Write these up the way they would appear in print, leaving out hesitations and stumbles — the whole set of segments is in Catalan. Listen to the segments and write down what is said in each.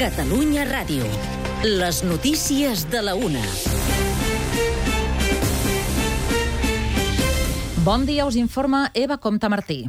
Catalunya Ràdio. Les notícies de la una. Bon dia, us informa Eva Comte Martí.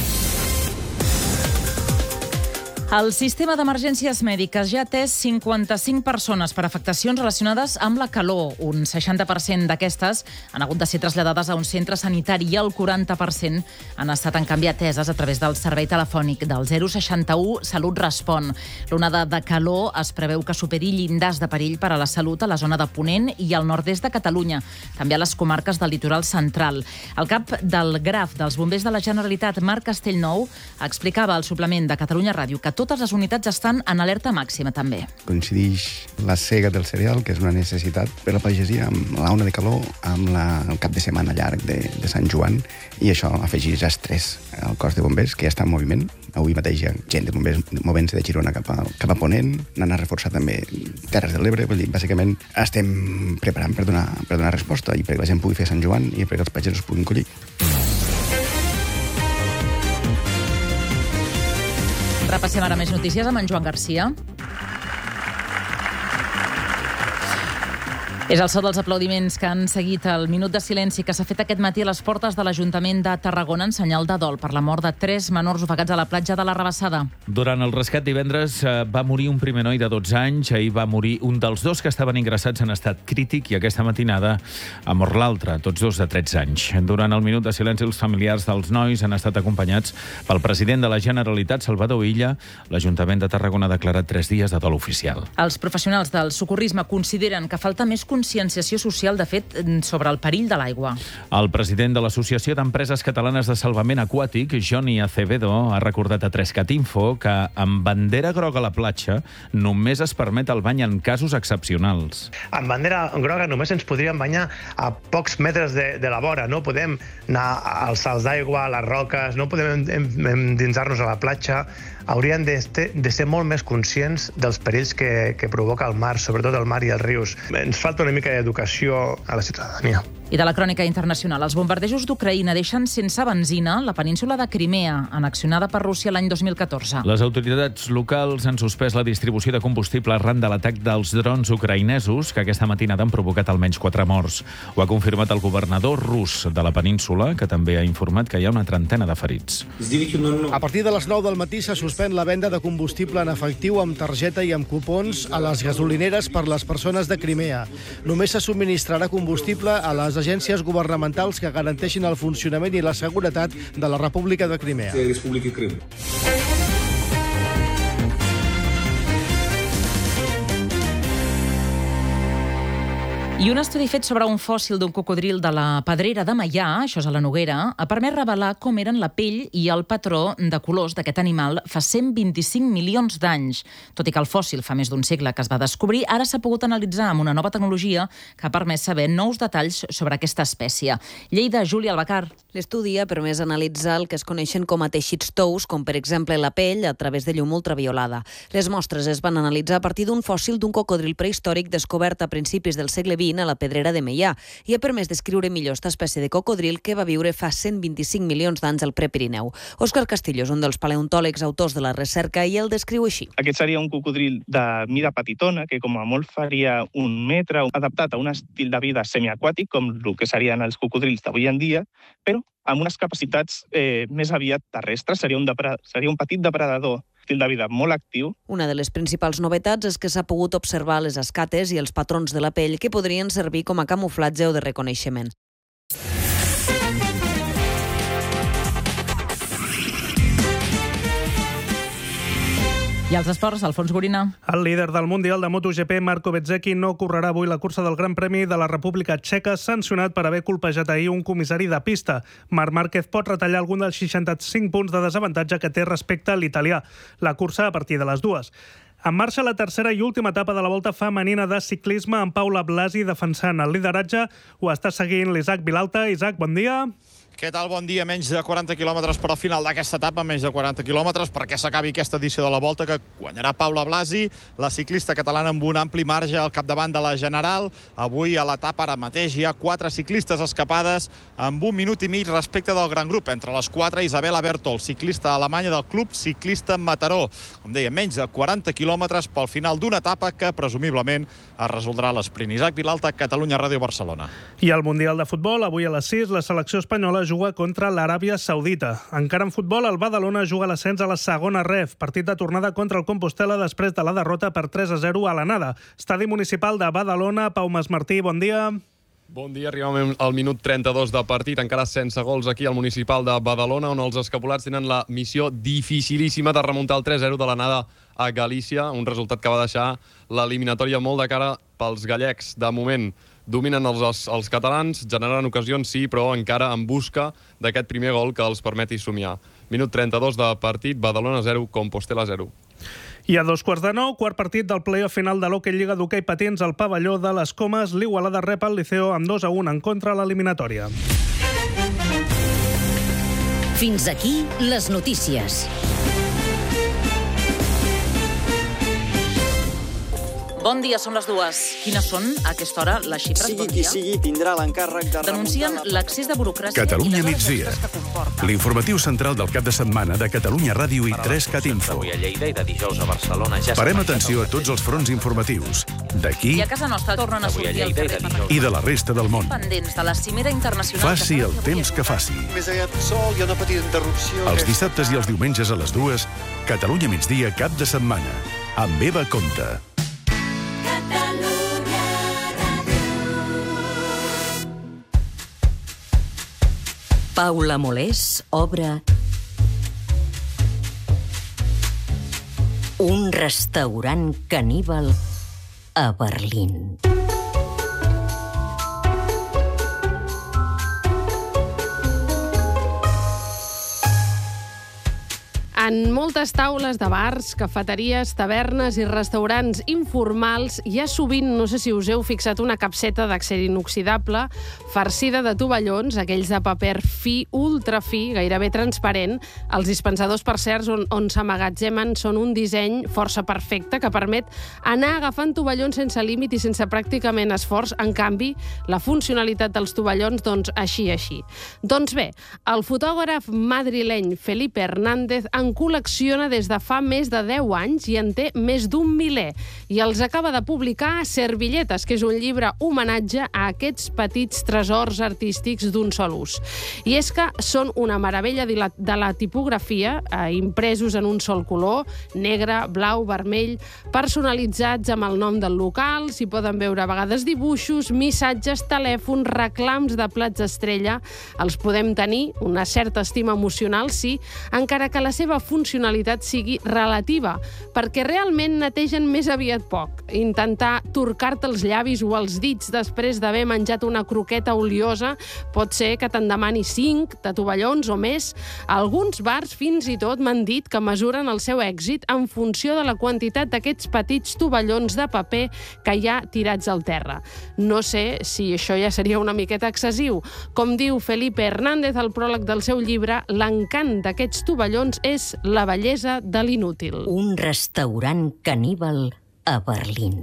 El sistema d'emergències mèdiques ja ha atès 55 persones per afectacions relacionades amb la calor. Un 60% d'aquestes han hagut de ser traslladades a un centre sanitari i el 40% han estat, en canvi, ateses a través del servei telefònic del 061 Salut Respon. L'onada de calor es preveu que superi llindars de perill per a la salut a la zona de Ponent i al nord-est de Catalunya, també a les comarques del litoral central. El cap del GRAF dels Bombers de la Generalitat, Marc Castellnou, explicava al suplement de Catalunya Ràdio que totes les unitats estan en alerta màxima, també. Coincideix la sega del cereal, que és una necessitat per a la pagesia, amb l'ona de calor, amb el cap de setmana llarg de Sant Joan, i això afegeix estrès al cos de bombers, que ja està en moviment. Avui mateix hi ha gent de bombers movent-se de Girona cap a Ponent, n'han a reforçar també Terres de l'Ebre. Vull dir, bàsicament estem preparant per donar resposta i perquè la gent pugui fer Sant Joan i perquè els pagesos puguin collir. Repassem ara més notícies amb en Joan Garcia. És el so dels aplaudiments que han seguit el minut de silenci que s'ha fet aquest matí a les portes de l'Ajuntament de Tarragona en senyal de dol per la mort de 3 menors ofegats a la platja de la Rabassada. Durant el rescat divendres va morir un primer noi de 12 anys, ahir va morir un dels dos que estaven ingressats en estat crític i aquesta matinada ha mort l'altre, tots dos de 13 anys. Durant el minut de silenci els familiars dels nois han estat acompanyats pel president de la Generalitat, Salvador Illa. L'Ajuntament de Tarragona ha declarat 3 dies de dol oficial. Els professionals del socorrisme consideren que falta més conscienciació social, de fet, sobre el perill de l'aigua. El president de l'Associació d'Empreses Catalanes de Salvament Aquàtic, Johnny Acevedo, ha recordat a 3CAT-Info que amb bandera groga a la platja només es permet el bany en casos excepcionals. Amb bandera groga només ens podríem banyar a pocs metres de la vora. No podem anar als salts d'aigua, a les roques, no podem endinsar-nos a la platja. Haurien de ser molt més conscients dels perills que provoca el mar, sobretot el mar i els rius. Ens falta una mica d'educació a la ciutadania. I de la crònica internacional, els bombardejos d'Ucraïna deixen sense benzina la península de Crimea, annexionada per Rússia l'any 2014. Les autoritats locals han suspès la distribució de combustible arran de l'atac dels drons ucraïnesos, que aquesta matinada han provocat almenys 4 morts. Ho ha confirmat el governador rus de la península, que també ha informat que hi ha una trentena de ferits. A partir de les 9 del matí se suspèn la venda de combustible en efectiu amb targeta i amb cupons a les gasolineres per les persones de Crimea. Només se subministrarà combustible a les agències governamentals que garanteixin el funcionament i la seguretat de la República de Crimea. I un estudi fet sobre un fòssil d'un cocodril de la Pedrera de Meià, això és a la Noguera, ha permès revelar com eren la pell i el patró de colors d'aquest animal fa 125 milions d'anys. Tot i que el fòssil fa més d'un segle que es va descobrir, ara s'ha pogut analitzar amb una nova tecnologia que ha permès saber nous detalls sobre aquesta espècie. Lleida, Júlia Albacar. L'estudi ha permès analitzar el que es coneixen com a teixits tous, com per exemple la pell, a través de llum ultraviolada. Les mostres es van analitzar a partir d'un fòssil d'un cocodril prehistòric descobert a principis del segle XX a la Pedrera de Meià i ha permès descriure millor esta espècie de cocodril que va viure fa 125 milions d'anys al Prepirineu. Òscar Castillo és un dels paleontòlegs autors de la recerca i el descriu així. Aquest seria un cocodril de mida petitona que com a molt faria 1 metre, adaptat a un estil de vida semiaquàtic com el que serien els cocodrils d'avui en dia, però amb unes capacitats més aviat terrestres. Seria un petit depredador, estil de vida molt actiu. Una de les principals novetats és que s'ha pogut observar les escates i els patrons de la pell que podrien servir com a camuflatge o de reconeixement. I els esports, Alfons Gorina. El líder del Mundial de MotoGP, Marco Bezzecchi, no correrà avui la cursa del Gran Premi de la República Txeca, sancionat per haver colpejat ahir un comissari de pista. Marc Márquez pot retallar algun dels 65 punts de desavantatge que té respecte a l'italià. La cursa a partir de les 2. En marxa la tercera i última etapa de la Volta femenina de ciclisme amb Paula Blasi defensant el lideratge. Ho està seguint l'Isaac Vilalta. Isaac, bon dia. Què tal? Bon dia. Menys de 40 quilòmetres per al final d'aquesta etapa, menys de 40 quilòmetres perquè s'acabi aquesta edició de la Volta, que guanyarà Paula Blasi, la ciclista catalana amb un ampli marge al capdavant de la general. Avui a l'etapa ara mateix hi ha 4 ciclistes escapades amb 1 minut i mig respecte del gran grup. Entre les 4, Isabella Bertol, ciclista alemanya del Club Ciclista Mataró. Com deia, menys de 40 quilòmetres pel final d'una etapa que presumiblement es resoldrà a l'esprint. Isaac Vilalta, Catalunya Ràdio, Barcelona. I al Mundial de Futbol, avui a les 6, la selecció espanyola juga contra l'Aràbia Saudita. Encara en futbol, el Badalona juga l'ascens a la segona ref. Partit de tornada contra el Compostel·la després de la derrota per 3-0 a l'anada. Estadi Municipal de Badalona. Pau Masmartí, bon dia. Bon dia, arribem al minut 32 de partit, encara sense gols aquí al Municipal de Badalona, on els escapulats tenen la missió dificilíssima de remuntar el 3-0 de l'anada a Galícia, un resultat que va deixar l'eliminatòria molt de cara pels gallecs. De moment dominen els catalans, generant ocasions sí, però encara en busca d'aquest primer gol que els permeti somiar. Minut 32 de partit, Badalona 0, Compostel·la 0. I a 8:45, quart partit del play-off final de l'Hockey Lliga d'Hoquei Patins al pavelló de les Comes. L'Igualada rep el Liceo amb 2-1 en contra a l'eliminatòria. Fins aquí les notícies. Bon dia, són les 2. Quines són, a aquesta hora, les xifres? Sigui qui sigui, tindrà l'encàrrec de denuncien l'excés de burocràcia Catalunya i les migdia. hores extres que comporta. L'informatiu central del cap de setmana de Catalunya Ràdio i 3CAT Info. Avui a Lleida i de dijous a Barcelona ja Parem atenció a tots els fronts informatius, d'aquí I a casa nostra tornen a sortir al carrer i de la resta del món. pendents de la cimera internacional. Faci el temps que faci. Més aviat sol i una petita interrupció. Els dissabtes i els diumenges a les 2, Catalunya migdia cap de setmana, amb Eva Conte. Paula Molés obre un restaurant caníbal a Berlín. En moltes taules de bars, cafeteries, tavernes i restaurants informals hi ha sovint, no sé si us heu fixat, una capseta d'acer inoxidable farcida de tovallons, aquells de paper fi, ultrafi, gairebé transparent. Els dispensadors, per cert, on s'emmagatzemen són un disseny força perfecte que permet anar agafant tovallons sense límit i sense pràcticament esforç. En canvi, la funcionalitat dels tovallons, doncs, així. Doncs bé, el fotògraf madrileny Felipe Hernández en col·lecciona des de fa més de 10 anys i en té més d'un miler. I els acaba de publicar Servilletes, que és un llibre homenatge a aquests petits tresors artístics d'un sol ús. I és que són una meravella de la tipografia, impresos en un sol color, negre, blau, vermell, personalitzats amb el nom del local, s'hi poden veure a vegades dibuixos, missatges, telèfons, reclams de plats estrella. Els podem tenir una certa estima emocional, sí, encara que la seva funcionalitat sigui relativa, perquè realment netegen més aviat poc. Intentar torcar-te els llavis o els dits després d'haver menjat una croqueta oliosa pot ser que te'n demani 5 de tovallons o més. Alguns bars fins i tot m'han dit que mesuren el seu èxit en funció de la quantitat d'aquests petits tovallons de paper que hi ha tirats al terra. No sé si això ja seria una miqueta excessiu. Com diu Felipe Hernández al pròleg del seu llibre, l'encant d'aquests tovallons és la bellesa de l'inútil. Un restaurant caníbal a Berlín.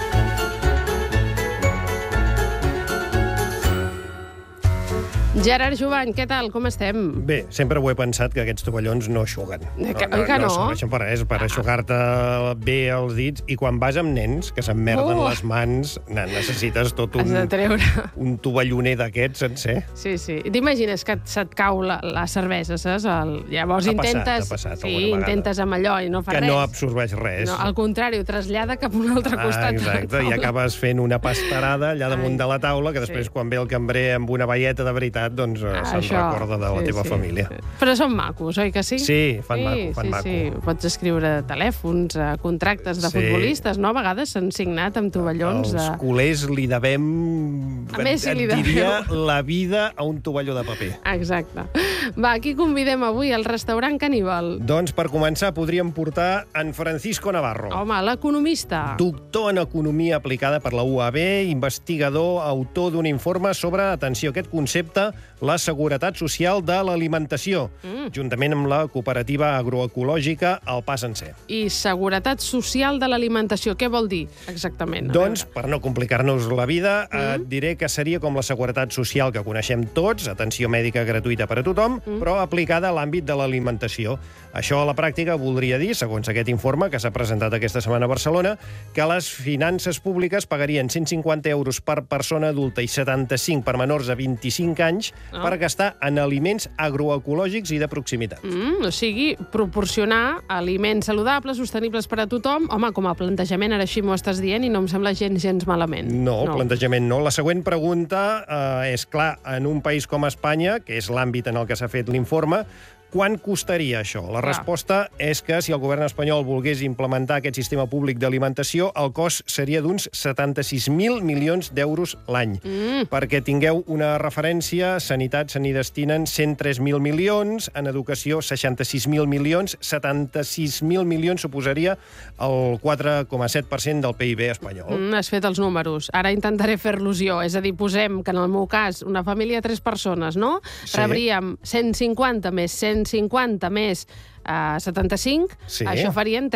Gerard Jovany, què tal? Com estem? Bé, sempre ho he pensat que aquests tovallons no eixuguen. Oi que no? No serveixen per res, per eixugar-te bé els dits. I quan vas amb nens, que s'emmerden les mans, necessites tot un tovalloner d'aquests sencer. Sí. T'imagines que se't cau la cervesa, saps? Llavors intentes amb allò i no fa res. Que no absorbeix res. No, al contrari, ho trasllada cap a un altre costat. Exacte, i acabes fent una pastarada allà damunt de la taula, que després quan ve el cambrer amb una velleta de veritat, doncs se'n recorda de la teva família. Però són macos, oi que sí? Sí, fan maco. Sí. Pots escriure telèfons, contractes de futbolistes, no? A vegades s'han signat amb tovallons. Els culers li devem, diria, la vida a un tovalló de paper. Exacte. Va, qui convidem avui al restaurant caníbal? Doncs per començar podríem portar en Francisco Navarro. Home, l'economista. Doctor en economia aplicada per la UAB, investigador, autor d'un informe sobre, atenció, aquest concepte implementar la Seguretat Social de l'Alimentació, juntament amb la cooperativa agroecològica El Pa Sencer. I Seguretat Social de l'Alimentació, què vol dir exactament? Doncs, per no complicar-nos la vida, et diré que seria com la Seguretat Social que coneixem tots, atenció mèdica gratuïta per a tothom, però aplicada a l'àmbit de l'alimentació. Això a la pràctica voldria dir, segons aquest informe que s'ha presentat aquesta setmana a Barcelona, que les finances públiques pagarien 150 euros per persona adulta i 75 per menors de 25 anys per gastar en aliments agroecològics i de proximitat. O sigui, proporcionar aliments saludables, sostenibles per a tothom. Home, com a plantejament, ara així m'ho estàs dient i no em sembla gens malament. No, plantejament no. La següent pregunta és, clar, en un país com Espanya, que és l'àmbit en el que s'ha fet l'informe, quant costaria això? La resposta és que si el govern espanyol volgués implementar aquest sistema públic d'alimentació, el cost seria d'uns 76.000 milions d'euros l'any. Perquè tingueu una referència, sanitat se n'hi destinen 103.000 milions, en educació 66.000 milions, 76.000 milions suposaria el 4,7% del PIB espanyol. Has fet els números. Ara intentaré fer-los jo. És a dir, posem que en el meu cas, una família de 3 persones, no? Rebríem 150 més 150 més 75, això farien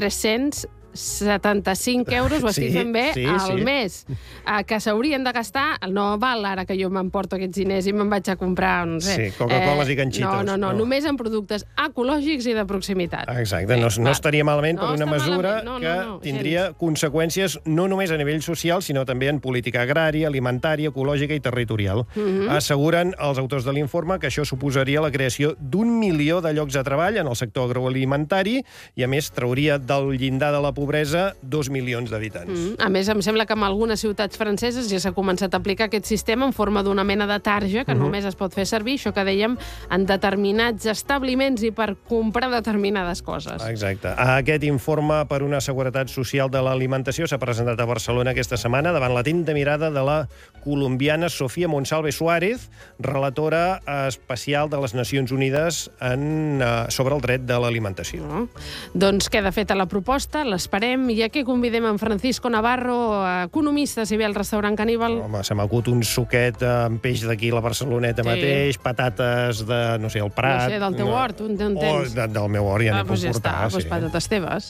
375 euros, ho estic fent bé, al mes, que s'haurien de gastar. No val ara que jo m'emporto aquests diners i me'n vaig a comprar, no sé... Sí, Coca-Coles i ganxitos. No, només en productes ecològics i de proximitat. Exacte, no estaria malament per una mesura que tindria conseqüències no només a nivell social, sinó també en política agrària, alimentària, ecològica i territorial. Asseguren els autors de l'informe que això suposaria la creació d'1 milió de llocs de treball en el sector agroalimentari i, a més, trauria del llindar de la pobresa 2 milions d'habitants. A més, em sembla que en algunes ciutats franceses ja s'ha començat a aplicar aquest sistema en forma d'una mena de tarja que només es pot fer servir, això que dèiem, en determinats establiments i per comprar determinades coses. Exacte. Aquest informe per una seguretat social de l'alimentació s'ha presentat a Barcelona aquesta setmana davant l'atenta mirada de la colombiana Sofía Monsalve Suárez, relatora especial de les Nacions Unides sobre el dret de l'alimentació. Doncs queda feta la proposta, l'esperem, i a què convidem en Francisco Navarro, economista, si ve al restaurant Caníbal? Home, se m'acut un suquet amb peix d'aquí a la Barceloneta mateix, patates de, no sé, el Prat... No sé, del teu hort, on tens? Del meu hort, ja n'hi puc portar. Doncs patates teves.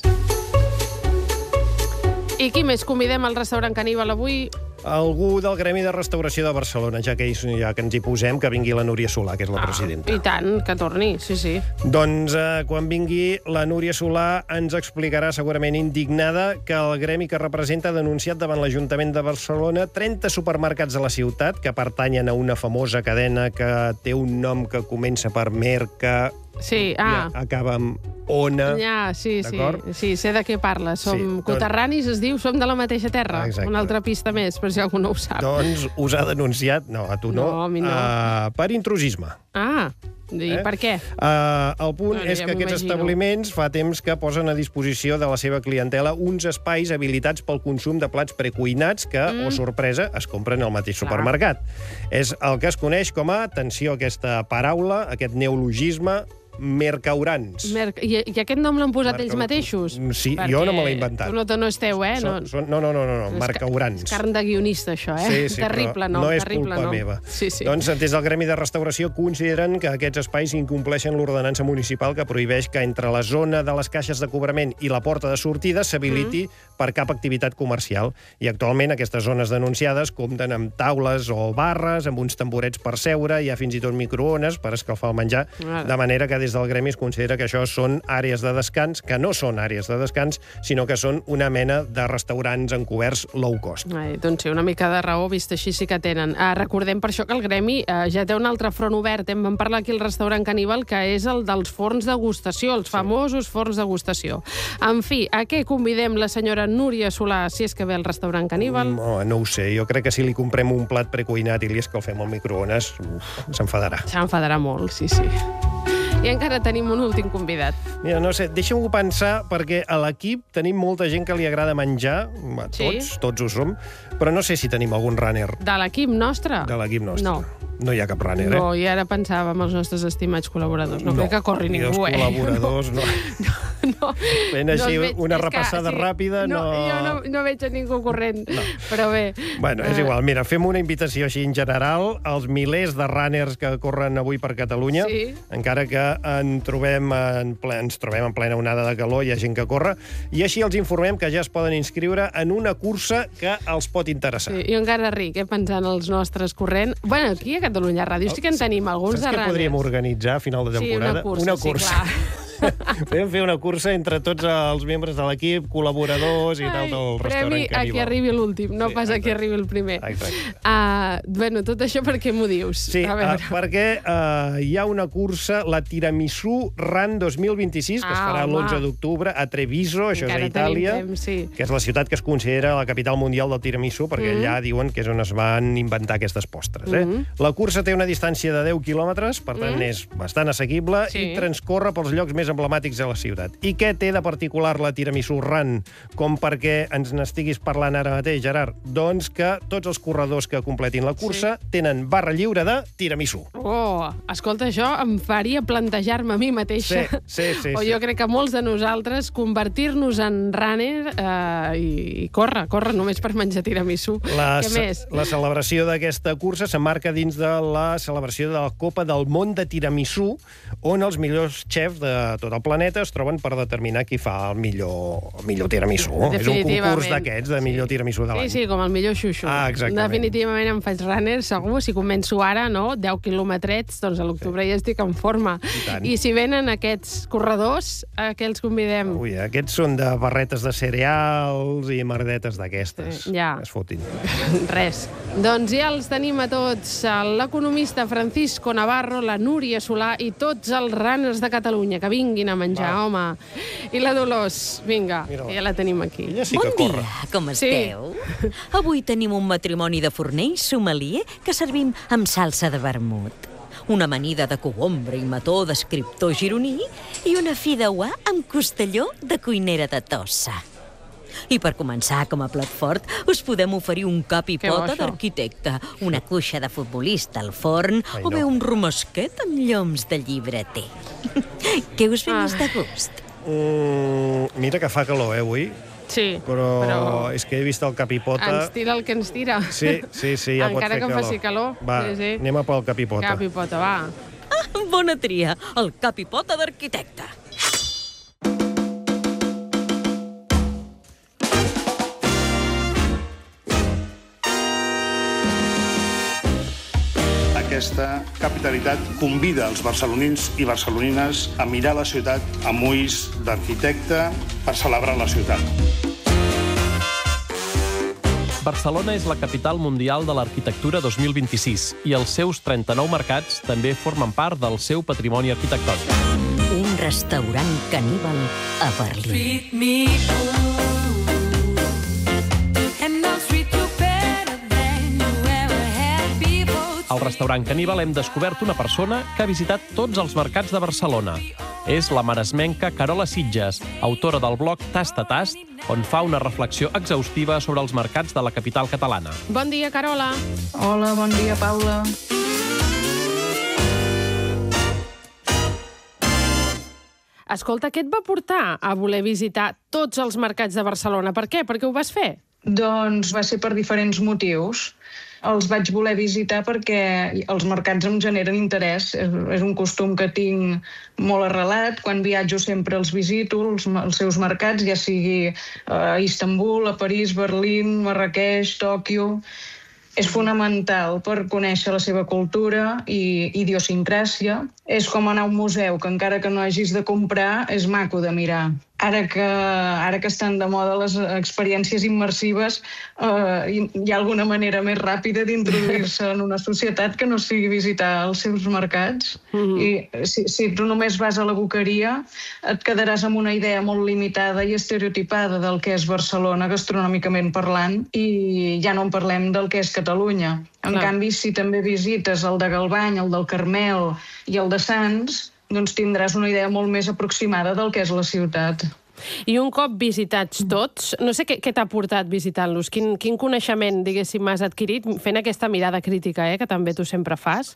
I qui més convidem al restaurant Caníbal avui? Algú del Gremi de Restauració de Barcelona, ja que ens hi posem, que vingui la Núria Solà, que és la presidenta. I tant, que torni, sí. Doncs quan vingui la Núria Solà ens explicarà, segurament indignada, que el gremi que representa ha denunciat davant l'Ajuntament de Barcelona 30 supermercats de la ciutat que pertanyen a una famosa cadena que té un nom que comença per Merca, i acaba amb Ona. Sí, sé de què parles. Som coterranis, es diu, som de la mateixa terra. Una altra pista més, per si algú no ho sap. Doncs us ha denunciat, no, a tu no, per intrusisme. I per què? El punt és que aquests establiments fa temps que posen a disposició de la seva clientela uns espais habilitats pel consum de plats precuinats que, sorpresa, es compren al mateix supermercat. És el que es coneix com a, atenció a aquesta paraula, aquest neologisme, mercaurants. I aquest nom l'han posat ells mateixos? Sí, jo no me l'he inventat. No és teu, No, mercaurants. És carn de guionista, això, Terrible, no. No és culpa meva. Doncs des del Gremi de Restauració consideren que aquests espais incompleixen l'ordenança municipal que prohibeix que entre la zona de les caixes de cobrament i la porta de sortida s'habiliti per cap activitat comercial. I actualment aquestes zones denunciades compten amb taules o barres, amb uns tamborets per seure, hi ha fins i tot microones per escalfar el menjar, de manera que des del Gremi es considera que això són àrees de descans, que no són àrees de descans, sinó que són una mena de restaurants encoberts low cost. Doncs sí, una mica de raó, vist així sí que tenen. Recordem per això que el Gremi ja té un altre front obert. En vam parlar aquí al restaurant Caníbal, que és el dels forns degustació, els famosos forns degustació. En fi, a què convidem la senyora Núria Solà, si és que ve al restaurant Caníbal? No ho sé, jo crec que si li comprem un plat precuinat i li escalfem al microones, s'enfadarà. S'enfadarà molt, sí. I encara tenim un últim convidat. Mira, no sé, deixa'm-ho pensar, perquè a l'equip tenim molta gent que li agrada menjar, tots ho som, però no sé si tenim algun runner. De l'equip nostre? De l'equip nostre. No hi ha cap runner, No, i ara pensàvem els nostres estimats col·laboradors. No crec que corri ningú, els col·laboradors, no. Fent així una repassada ràpida, no... Jo no veig a ningú corrent, però bé. Bueno, és igual. Mira, fem una invitació així en general als milers de runners que corren avui per Catalunya, encara que ens trobem en plena onada de calor, hi ha gent que corre, i així els informem que ja es poden inscriure en una cursa que els pot interessar. Sí, jo encara ric, pensant els nostres corrent. Bueno, aquí a Catalunya Ràdio sí que en tenim alguns de runners. Saps què podríem organitzar a final de temporada? Sí, una cursa. Podem fer una cursa entre tots els membres de l'equip, col·laboradors i tal del restaurant Caníbal. Premi a qui arribi l'últim, no pas a qui arribi el primer. Bueno, tot això per què m'ho dius? Sí, perquè hi ha una cursa, la Tiramisu Run 2026, que es farà l'11 d'octubre a Treviso, això és a Itàlia, que és la ciutat que es considera la capital mundial del tiramisu, perquè allà diuen que és on es van inventar aquestes postres. La cursa té una distància de 10 quilòmetres, per tant és bastant assequible i transcorre pels llocs més emblemàtics de la ciutat. I què té de particular la Tiramisu Run com perquè ens n'estiguis parlant ara mateix, Gerard? Doncs que tots els corredors que completin la cursa tenen barra lliure de tiramisu. Escolta, això em faria plantejar-me a mi mateixa. Sí. O jo crec que molts de nosaltres convertir-nos en runner i córrer només per menjar tiramisu. Què més? La celebració d'aquesta cursa s'emmarca dins de la celebració de la Copa del Món de Tiramisu, on els millors xefs de tot el planeta es troben per determinar qui fa el millor tiramisu. És un concurs d'aquests, de millor tiramisu de l'any. Sí, com el millor xuxu. Exactament. Definitivament em faig runner, segur. Si començo ara, 10 quilometrets, doncs a l'octubre ja estic en forma. I si venen aquests corredors, a què els convidem? Ui, aquests són de barretes de cereals i merdetes d'aquestes. Ja. Es fotin. Res. Doncs ja els tenim a tots. L'economista Francisco Navarro, la Núria Solà i tots els runners de Catalunya, que vinguin a menjar, home. I la Dolors, vinga, ja la tenim aquí. Bon dia, com esteu? Avui tenim un matrimoni de forner i sommelier que servim amb salsa de vermut, una amanida de cogombre i mató d'escriptor gironí i una fideuà amb costelló de cuinera de Tossa. I per començar, com a plat fort, us podem oferir un cap i pota d'arquitecte, una cuixa de futbolista al forn o bé un romesquet amb lloms de llibreter. Què us ve més de gust? Mira que fa calor, avui. Sí, però és que he vist el cap i pota... Ens tira el que ens tira. Sí, ja pot fer calor. Encara que faci calor. Va, anem a pel cap i pota. Cap i pota, va. Bona tria, el cap i pota d'arquitecte. Aquesta capitalitat convida els barcelonins i barcelonines a mirar la ciutat amb ulls d'arquitecte per celebrar la ciutat. Barcelona és la capital mundial de l'arquitectura 2026 i els seus 39 mercats també formen part del seu patrimoni arquitectònic. Un restaurant caníbal a Berlín. Al restaurant Caníbal hem descobert una persona que ha visitat tots els mercats de Barcelona. És la maresmenca Carola Sitges, autora del blog Tast a Tast, on fa una reflexió exhaustiva sobre els mercats de la capital catalana. Bon dia, Carola. Hola, bon dia, Paula. Escolta, què et va portar a voler visitar tots els mercats de Barcelona? Per què? Per què ho vas fer? Doncs va ser per diferents motius. Els vaig voler visitar perquè els mercats em generen interès. És un costum que tinc molt arrelat. Quan viatjo sempre els visito, els seus mercats, ja sigui a Istanbul, a París, Berlín, Marràqueix, Tòquio. És fonamental per conèixer la seva cultura i idiosincràsia. És com anar a un museu, que encara que no hagis de comprar, és maco de mirar. Ara que estan de moda les experiències immersives, hi ha alguna manera més ràpida d'introduir-se en una societat que no sigui visitar els seus mercats. I si tu només vas a la boqueria, et quedaràs amb una idea molt limitada i estereotipada del que és Barcelona gastronòmicament parlant, i ja no en parlem del que és Catalunya. En canvi, si també visites el de Galvany, el del Carmel i el de Sants, doncs tindràs una idea molt més aproximada del que és la ciutat. I un cop visitats tots, no sé què t'ha portat visitant-los, quin coneixement, diguéssim, has adquirit fent aquesta mirada crítica, que també tu sempre fas?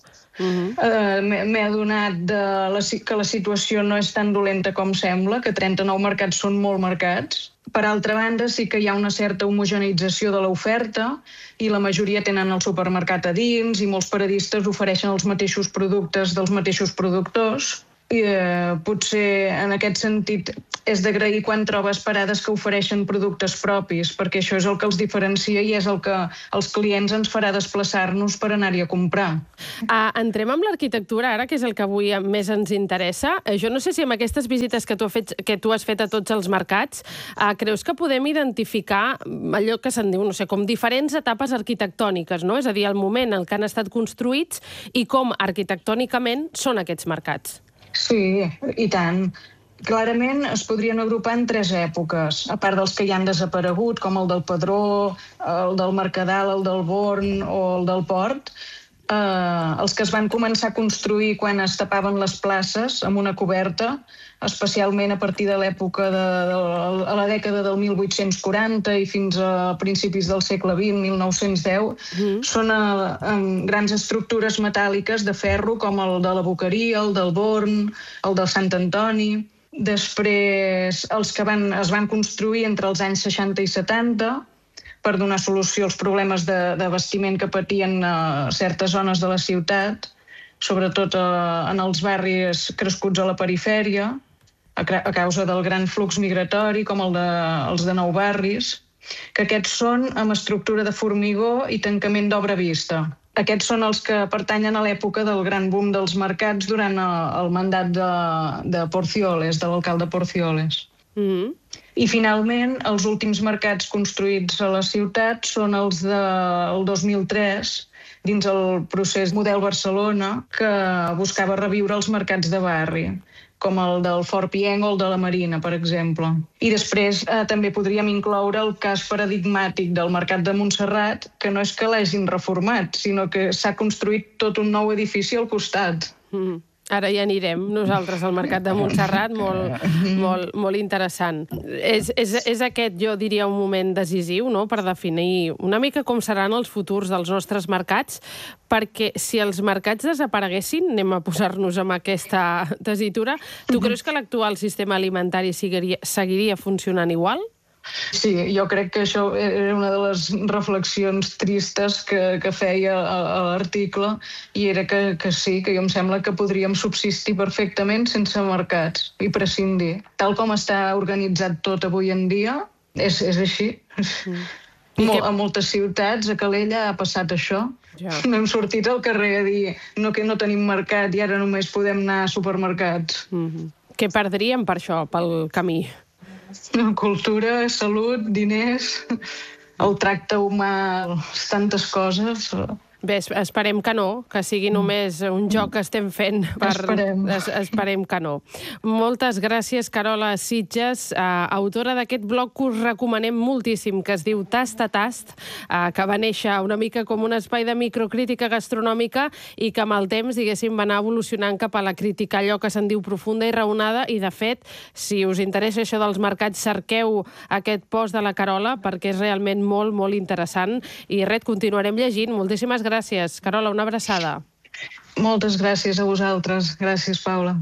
M'he adonat que la situació no és tan dolenta com sembla, que 39 mercats són molt mercats. Per altra banda, sí que hi ha una certa homogeneïtzació de l'oferta i la majoria tenen el supermercat a dins i molts paradistes ofereixen els mateixos productes dels mateixos productors. I potser en aquest sentit és d'agrair quan trobes parades que ofereixen productes propis, perquè això és el que els diferencia i és el que els clients ens farà desplaçar-nos per anar-hi a comprar. Entrem amb l'arquitectura ara, que és el que avui més ens interessa. Jo no sé si amb aquestes visites que tu has fet a tots els mercats, creus que podem identificar allò que se'n diu, no sé, com diferents etapes arquitectòniques, no? És a dir, el moment en què han estat construïts i com arquitectònicament són aquests mercats. Sí, i tant. Clarament es podrien agrupar en 3 èpoques, a part dels que ja han desaparegut, com el del Pedró, el del Mercadal, el del Born o el del Port. Els que es van començar a construir quan es tapaven les places amb una coberta, especialment a partir de l'època a la dècada del 1840 i fins a principis del segle XX, 1910, són grans estructures metàl·liques de ferro com el de la Boqueria, el del Born, el del Sant Antoni. Després, els que es van construir entre els anys 60 i 70 per donar solució als problemes d'abastiment que patien certes zones de la ciutat, sobretot en els barris crescuts a la perifèria, a causa del gran flux migratori, com els de Nou Barris, que aquests són amb estructura de formigó i tancament d'obra vista. Aquests són els que pertanyen a l'època del gran boom dels mercats durant el mandat de Porcioles, de l'alcalde Porcioles. I finalment, els últims mercats construïts a la ciutat són els del 2003, dins el procés Model Barcelona, que buscava reviure els mercats de barri, com el del Fort Pienc o el de la Marina, per exemple. I després també podríem incloure el cas paradigmàtic del Mercat de Montserrat, que no és que l'hagin reformat, sinó que s'ha construït tot un nou edifici al costat. Ara hi anirem nosaltres al Mercat de Montserrat, molt interessant. És aquest, jo diria, un moment decisiu, no?, per definir una mica com seran els futurs dels nostres mercats, perquè si els mercats desapareguessin, anem a posar-nos amb aquesta tessitura, tu creus que l'actual sistema alimentari seguiria funcionant igual? Sí, jo crec que això era una de les reflexions tristes que feia a l'article i era que sí, que jo em sembla que podríem subsistir perfectament sense mercats i prescindir. Tal com està organitzat tot avui en dia, és així. A moltes ciutats, a Calella, ha passat això. No hem sortit al carrer a dir que no tenim mercat i ara només podem anar a supermercats. Què perdríem per això, pel camí? Cultura, salut, diners, el tracte humà, tantes coses. Bé, esperem que no, que sigui només un joc que estem fent. Esperem que no. Moltes gràcies, Carola Sitges, autora d'aquest blog que us recomanem moltíssim, que es diu Tast a Tast, que va néixer una mica com un espai de microcrítica gastronòmica i que amb el temps, diguéssim, va anar evolucionant cap a la crítica, allò que se'n diu profunda i raonada, i de fet, si us interessa això dels mercats, cerqueu aquest post de la Carola, perquè és realment molt, molt interessant, i res, continuarem llegint. Moltíssimes gràcies, Carola, una abraçada. Moltes gràcies a vosaltres. Gràcies, Paula.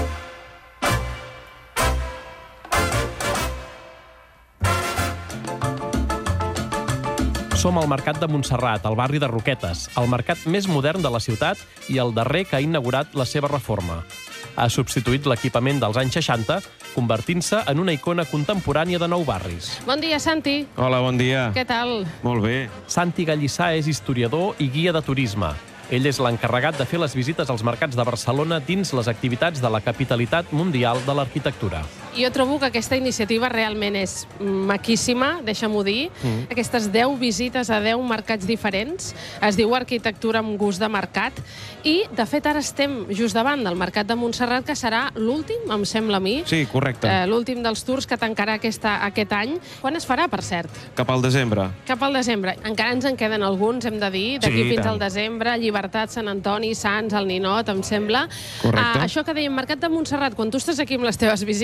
Som al Mercat de Montserrat, al barri de Roquetes, el mercat més modern de la ciutat i el darrer que ha inaugurat la seva reforma. Ha substituït l'equipament dels anys 60, convertint-se en una icona contemporània de Nou Barris. Bon dia, Santi. Hola, bon dia. Què tal? Molt bé. Santi Gallissà és historiador i guia de turisme. Ell és l'encarregat de fer les visites als mercats de Barcelona dins les activitats de la capitalitat mundial de l'arquitectura. Jo trobo que aquesta iniciativa realment és maquíssima, deixa'm-ho dir. Aquestes 10 visites a 10 mercats diferents. Es diu Arquitectura amb gust de mercat. I, de fet, ara estem just davant del Mercat de Montserrat, que serà l'últim, em sembla a mi. Sí, correcte. L'últim dels tours que tancarà aquest any. Quan es farà, per cert? Cap al desembre. Cap al desembre. Encara ens en queden alguns, hem de dir, d'aquí fins al desembre. Llibertat, Sant Antoni, Sants, el Ninot, em sembla. Correcte. Això que dèiem, Mercat de Montserrat, quan tu estàs aquí amb les teves visites, Santi,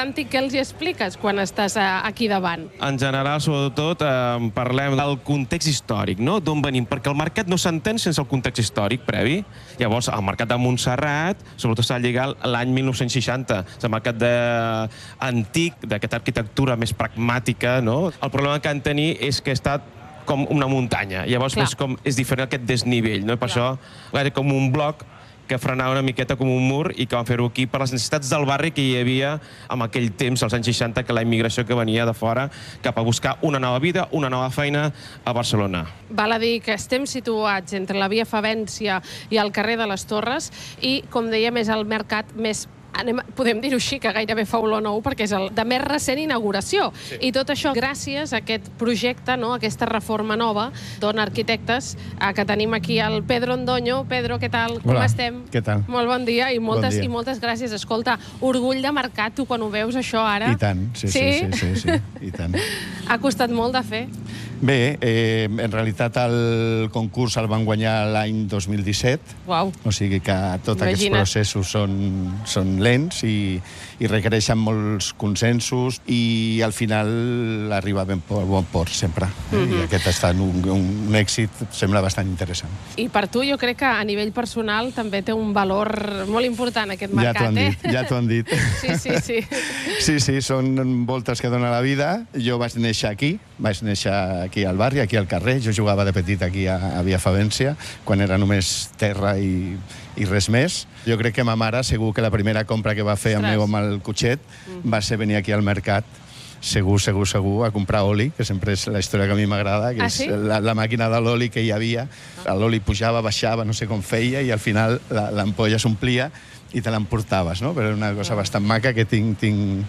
antic, què els hi expliques quan estàs aquí davant? En general, sobretot, parlem del context històric, no? D'on venim, perquè el mercat no s'entén sense el context històric previ. Llavors, el mercat de Montserrat, sobretot s'ha lligat l'any 1960. És el mercat antic, d'aquesta arquitectura més pragmàtica, no? El problema que han tenir és que ha estat com una muntanya. Llavors és diferent aquest desnivell, no? Per això era com un bloc que frenava una miqueta com un mur i que van fer-ho aquí per les necessitats del barri que hi havia en aquell temps, als anys 60, que la immigració que venia de fora cap a buscar una nova vida, una nova feina a Barcelona. Val a dir que estem situats entre la via Favència i el carrer de les Torres i, com dèiem, és el mercat més podem dir-ho així, que gairebé fa olor nou, perquè és el de més recent inauguració. I tot això gràcies a aquest projecte, a aquesta reforma nova, Dona Arquitectes, que tenim aquí el Pedro Ondoño. Pedro, què tal? Com estem? Què tal? Molt bon dia i moltes gràcies. Escolta, orgull de mercat, tu quan ho veus això ara? I tant, sí, i tant. Ha costat molt de fer? Bé, en realitat el concurs el van guanyar l'any 2017. Uau. O sigui que tots aquests processos són lents i requereixen molts consensos i al final arriba ben bon port sempre. I aquest ha estat un èxit, sembla bastant interessant. I per tu jo crec que a nivell personal també té un valor molt important aquest mercat, Ja t'ho han dit. Sí. Sí, són voltes que dona la vida. Jo vaig néixer aquí al barri, aquí al carrer. Jo jugava de petit aquí a Via Favència, quan era només terra i res més. Jo crec que ma mare, segur que la primera compra que va fer amb el cotxet va ser venir aquí al mercat, segur, a comprar oli, que sempre és la història que a mi m'agrada, que és la màquina de l'oli que hi havia. L'oli pujava, baixava, no sé com feia, i al final l'ampolla s'omplia i te l'emportaves, no? Però era una cosa bastant maca que tinc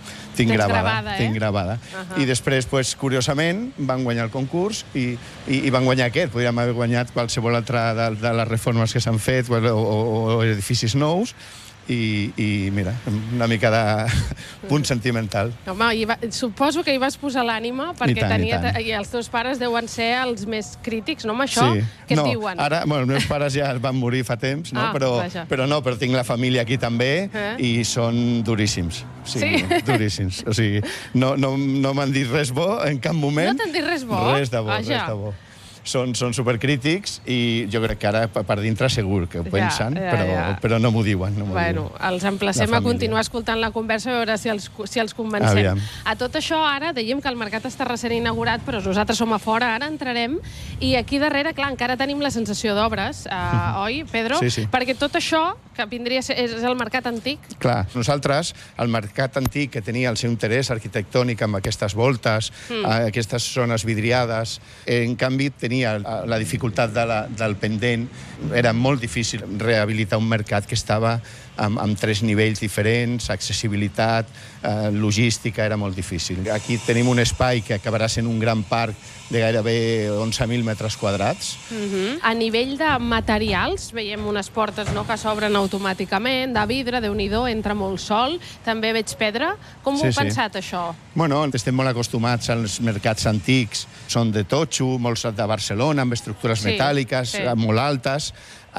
gravada. I després, curiosament, van guanyar el concurs i van guanyar aquest. Podríem haver guanyat qualsevol altra de les reformes que s'han fet o edificis nous. I mira, una mica de punt sentimental. Home, suposo que hi vas posar l'ànima perquè i els teus pares deuen ser els més crítics, no, amb això? Què et diuen? Ara, els meus pares ja van morir fa temps, però tinc la família aquí també i són duríssims. Sí, duríssims. O sigui, no m'han dit res bo en cap moment. No t'han dit res bo? Res de bo. Són supercrítics i jo crec que ara per dintre segur que ho pensen, però no m'ho diuen. Bueno, els emplacem a continuar escoltant la conversa a veure si els convencem. A tot això ara dèiem que el mercat està recent inaugurat, però nosaltres som a fora, ara entrarem, i aquí darrere, clar, encara tenim la sensació d'obres, oi, Pedro? Sí. Perquè tot això que vindria a ser és el mercat antic? Clar, nosaltres, el mercat antic que tenia el seu interès arquitectònic amb aquestes voltes, aquestes zones vidriades, en canvi tenia la dificultat del pendent. Era molt difícil rehabilitar un mercat que estava amb 3 nivells diferents, accessibilitat, logística, era molt difícil. Aquí tenim un espai que acabarà sent un gran parc de gairebé 11.000 metres quadrats. A nivell de materials, veiem unes portes que s'obren automàticament, de vidre, Déu-n'hi-do, entra molt sol, també veig pedra. Com ho heu pensat, això? Bueno, estem molt acostumats als mercats antics, són de totxo, molts de Barcelona, amb estructures metàl·liques, molt altes,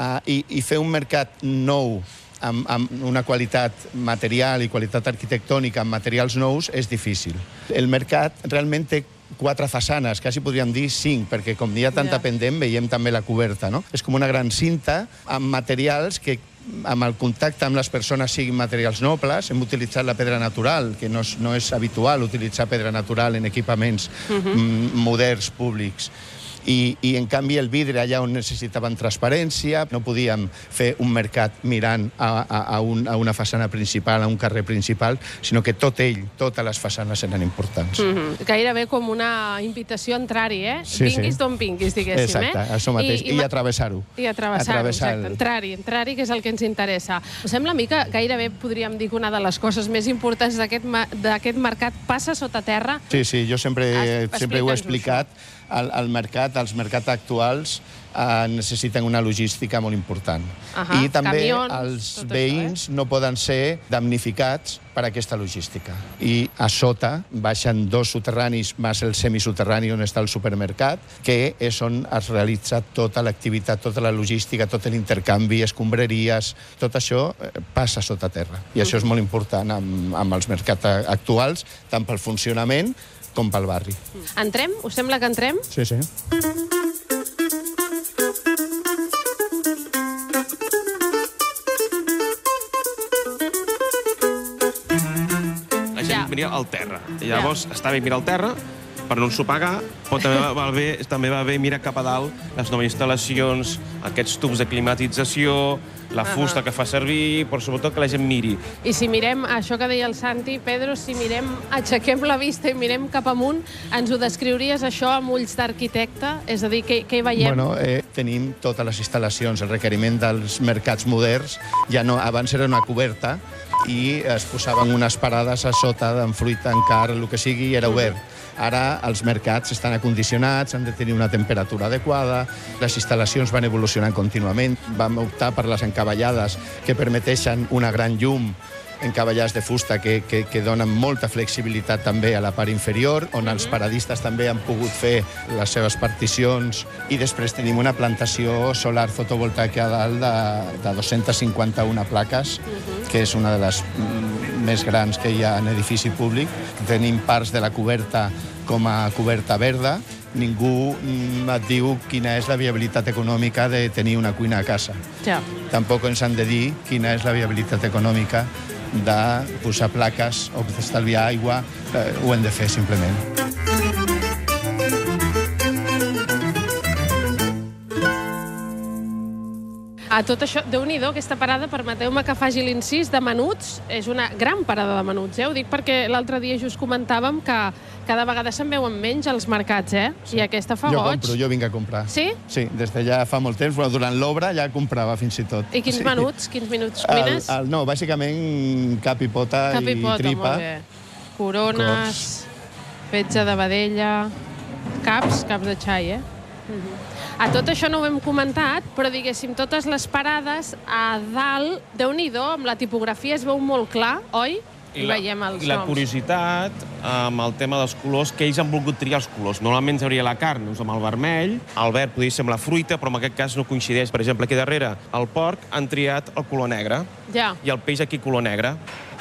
i fer un mercat nou amb una qualitat material i qualitat arquitectònica amb materials nous és difícil. El mercat realment té 4 façanes, quasi podríem dir 5, perquè com hi ha tanta pendent veiem també la coberta, no? És com una gran cinta amb materials que amb el contacte amb les persones siguin materials nobles. Hem utilitzat la pedra natural, que no és habitual utilitzar pedra natural en equipaments moderns, públics. I en canvi el vidre allà on necessitaven transparència, no podíem fer un mercat mirant a una façana principal, a un carrer principal, sinó que totes les façanes eren importants. Gairebé com una invitació a entrar-hi, vinguis d'on vinguis, diguéssim. Exacte, això mateix, i a travessar-ho. I a travessar-ho, exacte, entrar-hi, que és el que ens interessa. Em sembla a mi que gairebé podríem dir que una de les coses més importants d'aquest mercat passa sota terra. Sí, jo sempre ho he explicat. El mercat els mercats actuals necessiten una logística molt important. I també els veïns no poden ser damnificats per aquesta logística. I a sota baixen 2 soterranis més el semisoterrani on està el supermercat, que és on es realitza tota l'activitat, tota la logística, tot l'intercanvi, escombraries, tot això passa sota terra. I això és molt important amb els mercats actuals, tant pel funcionament com pel barri. Entrem? Us sembla que entrem? Sí, sí. La gent mirar al terra. Llavors, està bé mirar al terra, per no ensopegar, però també va bé mirar cap a dalt les noves instal·lacions, aquests tubs de climatització, la fusta que fa servir, però sobretot que la gent miri. I si mirem, això que deia el Santi, Pedro, si mirem, aixequem la vista i mirem cap amunt, ens ho descriuries això amb ulls d'arquitecte? És a dir, què hi veiem? Bueno, tenim totes les instal·lacions, el requeriment dels mercats moderns, ja no, abans era una coberta i es posaven unes parades a sota d'en fruita, en car, el que sigui, i era obert. Ara els mercats estan acondicionats, han de tenir una temperatura adequada, les instal·lacions van evolucionant contínuament, vam optar per les encavallades que permeteixen una gran llum, encavallats de fusta que donen molta flexibilitat també a la part inferior, on els paradistes també han pogut fer les seves particions, i després tenim una plantació solar fotovoltaica a dalt de 251 plaques, que és una de les més grans que hi ha en edifici públic. Tenim parts de la coberta com a coberta verda. Ningú et diu quina és la viabilitat econòmica de tenir una cuina a casa. Tampoc ens han de dir quina és la viabilitat econòmica de posar plaques o d'estalviar aigua. Ho hem de fer, simplement. A tot això, Déu-n'hi-do, aquesta parada, permeteu-me que faci l'incís, de menuts, és una gran parada de menuts, Ho dic perquè l'altre dia just comentàvem que cada vegada se'n veuen menys als mercats, I aquesta fa goig. Jo vinc a comprar. Sí? Sí, des de ja fa molt temps, però durant l'obra ja comprava fins i tot. I quins menuts? Quins minuts cuines? No, bàsicament cap i pota i tripa. Molt bé. Corones, fetge de vedella, caps de xai, A tot això no ho hem comentat, però diguéssim, totes les parades a dalt, Déu-n'hi-do, amb la tipografia es veu molt clar, oi? I veiem els noms. I la curiositat amb el tema dels colors, que ells han volgut triar els colors. Normalment ens hauria la carn amb el vermell, el verd podria ser amb la fruita, però en aquest cas no coincideix. Per exemple, aquí darrere, el porc han triat el color negre i el peix aquí color negre.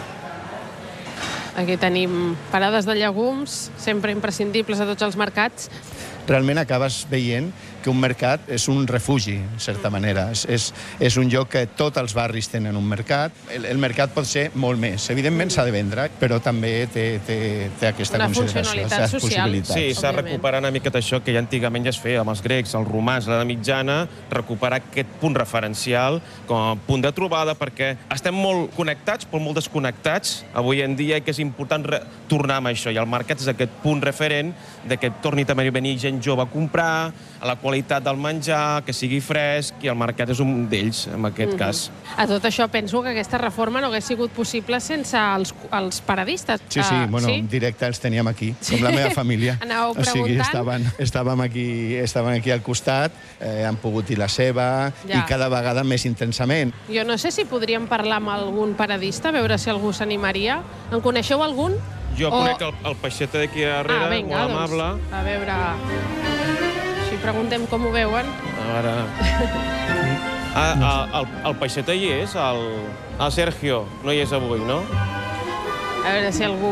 Aquí tenim parades de llegums, sempre imprescindibles a tots els mercats. Realment acabes veient que un mercat és un refugi, en certa manera. És un lloc que tots els barris tenen un mercat. El mercat pot ser molt més. Evidentment s'ha de vendre, però també té aquesta consideració. Una funcionalitat social. Sí, s'ha recuperat una miqueta això que ja antigament ja es feia amb els grecs, els romans, l'edat mitjana, recuperar aquest punt referencial com a punt de trobada, perquè estem molt connectats, però molt desconnectats avui en dia, que és important tornar amb això. I el mercat és aquest punt referent de que torni també a venir gent jove a comprar, a la qualitat del menjar, que sigui fresc, i el mercat és un d'ells, en aquest cas. A tot això penso que aquesta reforma no hagués sigut possible sense els paradistes. Sí, bueno, en directe els teníem aquí, com la meva família. Anàveu preguntant. Estàvem aquí al costat, han pogut dir la seva, i cada vegada més intensament. Jo no sé si podríem parlar amb algun paradista, a veure si algú s'animaria. En coneixeu algun? Jo conec el peixeta d'aquí darrere, molt amable. A veure... Si preguntem com ho veuen. El peixeta hi és, el Sergio. No hi és avui, no? A veure si algú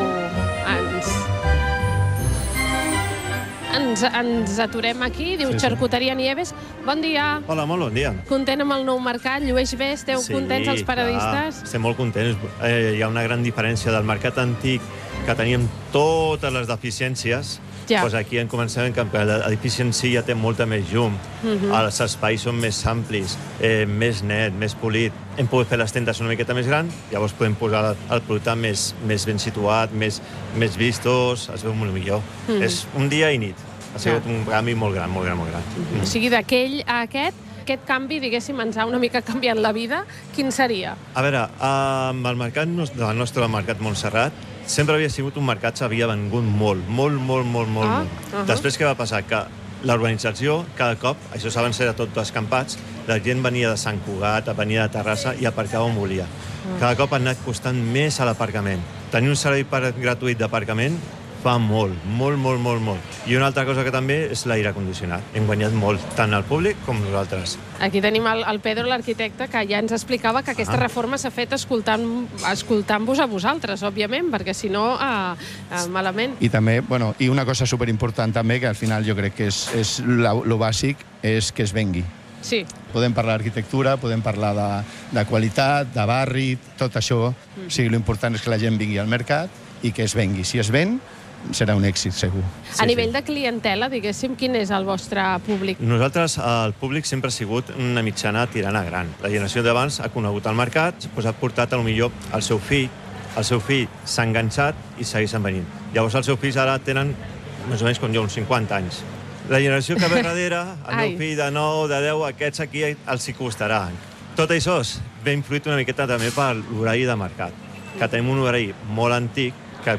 ens aturem aquí. Diu Xarcuteria Nieves. Bon dia. Hola, molt bon dia. Content amb el nou mercat? Llueix bé? Esteu contents els paradistes? Estem molt contents. Hi ha una gran diferència del mercat antic, que teníem totes les deficiències. Aquí en començament que l'edifici en si ja té molta més llum, els espais són més amplis, més net, més polit. Hem pogut fer les tendes una miqueta més gran, llavors podem posar el producte més ben situat, més vistos, es veu molt millor. És un dia i nit. Ha sigut un canvi molt gran, molt gran, molt gran. O sigui, d'aquell a aquest canvi, diguéssim, ens ha una mica canviat la vida, quin seria? A veure, el mercat, el nostre mercat Montserrat, sempre havia sigut un mercat que havia vengut molt. Després què va passar? Que La urbanització, cada cop, això s'avança de tots descampats, la gent venia de Sant Cugat, venia de Terrassa i aparcava on volia. Cada cop ha anat costant més a l'aparcament. Tenir un servei gratuït d'aparcament fa molt. I una altra cosa que també és l'aire condicionat. Hem guanyat molt, tant el públic com nosaltres. Aquí tenim el Pedro, l'arquitecte, que ja ens explicava que aquesta reforma s'ha fet escoltant-vos a vosaltres, òbviament, perquè si no, malament. I també, i una cosa superimportant també, que al final jo crec que és lo bàsic, és que es vengui. Sí. Podem parlar d'arquitectura, podem parlar de qualitat, de barri, tot això. O sigui, l'important és que la gent vingui al mercat i que es vengui. Si es ven, serà un èxit, segur. A nivell de clientela, diguéssim, quin és el vostre públic? Nosaltres, el públic sempre ha sigut una mitjana tirana gran. La generació d'abans ha conegut el mercat, ha portat potser el seu fill s'ha enganxat i segueixen venint. Llavors els seus fills ara tenen més o menys com jo, uns 50 anys. La generació que ve darrere, el meu fill de 9, de 10, aquests aquí els hi costarà. Tot això ve influït una miqueta també per l'horari de mercat, que tenim un horari molt antic,